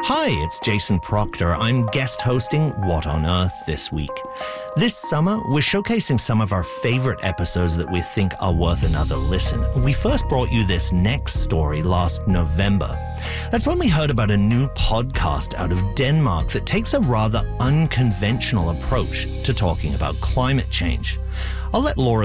Hi, it's Jason Proctor. I'm guest hosting What on Earth this week. This summer, we're showcasing some of our favorite episodes that we think are worth another listen. We first brought you this next story last November. That's when we heard about a new podcast out of Denmark that takes a rather unconventional approach to talking about climate change. I'll let Laura